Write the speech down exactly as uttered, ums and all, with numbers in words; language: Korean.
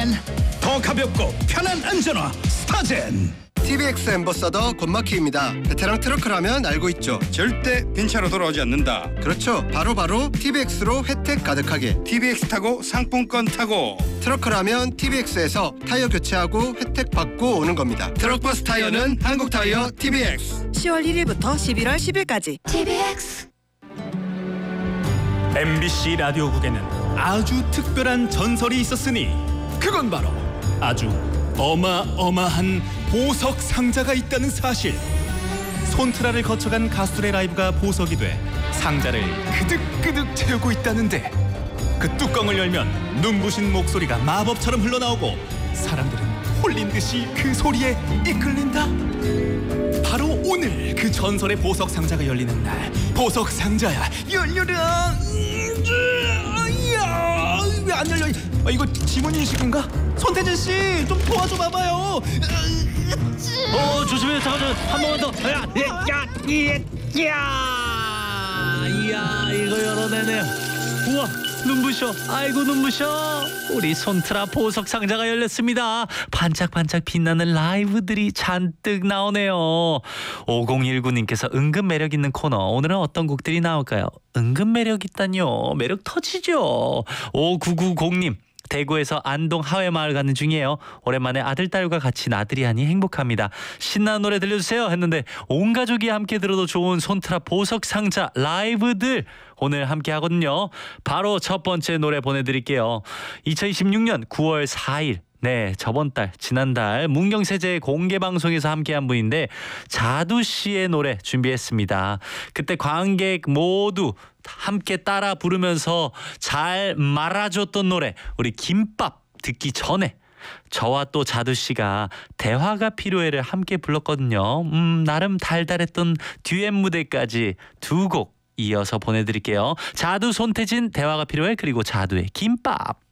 더 가볍고 편한 안전화 스타젠. 티비엑스 앰버서더 권마키입니다. 베테랑 트러크라면 알고 있죠. 절대 빈차로 돌아오지 않는다. 그렇죠. 바로바로 티비엑스로 혜택 가득하게. 티비엑스 타고 상품권 타고. 트러크라면 티비엑스에서 타이어 교체하고 혜택 받고 오는 겁니다. 트럭버스 타이어는 한국타이어 티비엑스. 시월 일일부터 십일월 십일까지 티비엑스. 엠비씨 라디오국에는 아주 특별한 전설이 있었으니 그건 바로 아주 어마어마한 보석 상자가 있다는 사실. 손트라를 거쳐간 가수들의 라이브가 보석이 돼 상자를 그득그득 채우고 있다는데, 그 뚜껑을 열면 눈부신 목소리가 마법처럼 흘러나오고 사람들은 홀린 듯이 그 소리에 이끌린다. 바로 오늘 그 전설의 보석 상자가 열리는 날. 보석 상자야, 열려라. 왜 안 열려? 아, 이거 지문 인식인가? 손태진 씨, 좀 도와줘 봐봐요. 어, 조심해. 잠깐만, 한 번만 더. 야, 야, 야, 야, 이야, 이거 열어내네요. 우와, 눈부셔. 아이고, 눈부셔. 우리 손트라 보석 상자가 열렸습니다. 반짝반짝 빛나는 라이브들이 잔뜩 나오네요. 오공일구 님께서 은근 매력 있는 코너. 오늘은 어떤 곡들이 나올까요? 은근 매력 있다뇨. 매력 터지죠. 오구구공 님. 대구에서 안동 하회마을 가는 중이에요. 오랜만에 아들, 딸과 같이 나들이 하니 행복합니다. 신나는 노래 들려주세요 했는데, 온 가족이 함께 들어도 좋은 손트라 보석 상자 라이브들 오늘 함께 하거든요. 바로 첫 번째 노래 보내드릴게요. 이천이십육 년 구월 사일, 네, 저번 달, 지난달 문경세제 공개방송에서 함께한 분인데 자두 씨의 노래 준비했습니다. 그때 관객 모두 함께 따라 부르면서 잘 말아줬던 노래, 우리 김밥 듣기 전에 저와 또 자두 씨가 대화가 필요해를 함께 불렀거든요. 음, 나름 달달했던 듀엣 무대까지 두 곡 이어서 보내드릴게요. 자두 손태진 대화가 필요해, 그리고 자두의 김밥.